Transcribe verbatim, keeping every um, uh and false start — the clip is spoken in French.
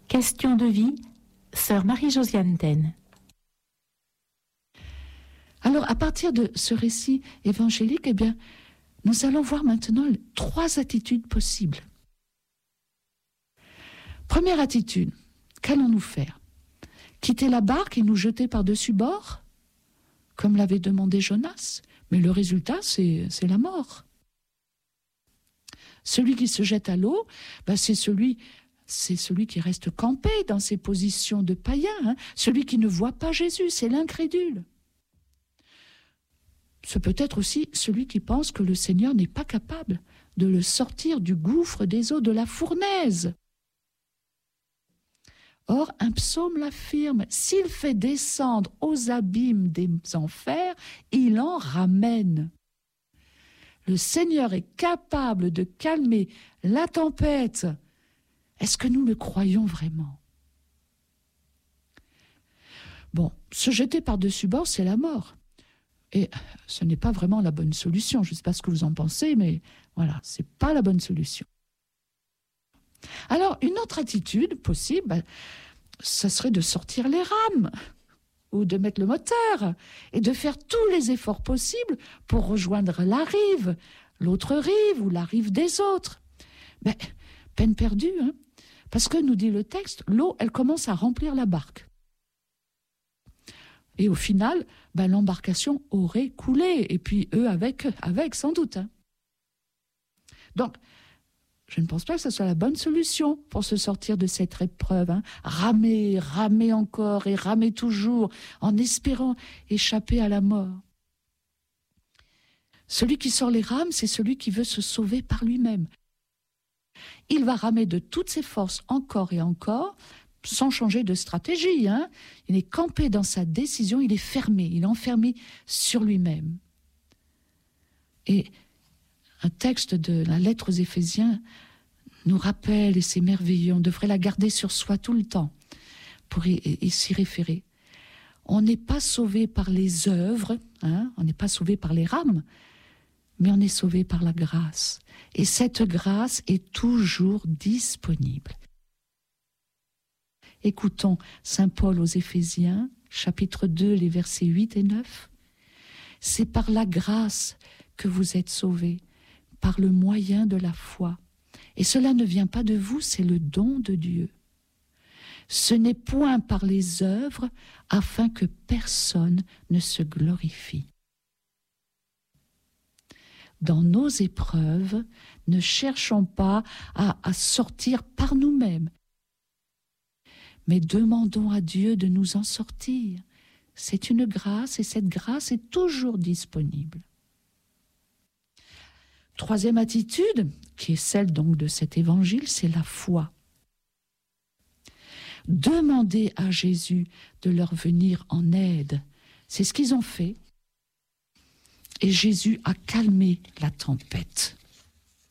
Question de vie, sœur Marie-Josiane Taine. Alors, à partir de ce récit évangélique, eh bien, nous allons voir maintenant trois attitudes possibles. Première attitude, qu'allons-nous faire? Quitter la barque et nous jeter par-dessus bord, comme l'avait demandé Jonas? Mais le résultat, c'est, c'est la mort. Celui qui se jette à l'eau, ben c'est celui, c'est celui qui reste campé dans ses positions de païen, hein, celui qui ne voit pas Jésus, c'est l'incrédule. C'est peut-être aussi celui qui pense que le Seigneur n'est pas capable de le sortir du gouffre des eaux de la fournaise. Or, un psaume l'affirme, s'il fait descendre aux abîmes des enfers, il en ramène. Le Seigneur est capable de calmer la tempête. Est-ce que nous le croyons vraiment? Bon, se jeter par-dessus bord, c'est la mort. Et ce n'est pas vraiment la bonne solution. Je ne sais pas ce que vous en pensez, mais voilà, ce n'est pas la bonne solution. Alors, une autre attitude possible, ben, ce serait de sortir les rames ou de mettre le moteur et de faire tous les efforts possibles pour rejoindre la rive, l'autre rive ou la rive des autres. Ben, peine perdue, hein, parce que, nous dit le texte, l'eau, elle commence à remplir la barque. Et au final, ben, l'embarcation aurait coulé, et puis eux avec, avec sans doute. Hein. Donc, je ne pense pas que ce soit la bonne solution pour se sortir de cette épreuve. Hein. Ramer, ramer encore et ramer toujours en espérant échapper à la mort. Celui qui sort les rames, c'est celui qui veut se sauver par lui-même. Il va ramer de toutes ses forces encore et encore, sans changer de stratégie. Hein. Il est campé dans sa décision, il est fermé, il est enfermé sur lui-même. Et un texte de la lettre aux Éphésiens nous rappelle, et c'est merveilleux, on devrait la garder sur soi tout le temps pour y, y, y s'y référer. On n'est pas sauvé par les œuvres, hein, on n'est pas sauvé par les rames, mais on est sauvé par la grâce. Et cette grâce est toujours disponible. Écoutons saint Paul aux Éphésiens, chapitre deux, les versets huit et neuf. C'est par la grâce que vous êtes sauvés, par le moyen de la foi. Et cela ne vient pas de vous, c'est le don de Dieu. Ce n'est point par les œuvres, afin que personne ne se glorifie. Dans nos épreuves, ne cherchons pas à, à sortir par nous-mêmes, mais demandons à Dieu de nous en sortir. C'est une grâce et cette grâce est toujours disponible. Troisième attitude, qui est celle donc de cet évangile, c'est la foi. Demander à Jésus de leur venir en aide. C'est ce qu'ils ont fait. Et Jésus a calmé la tempête.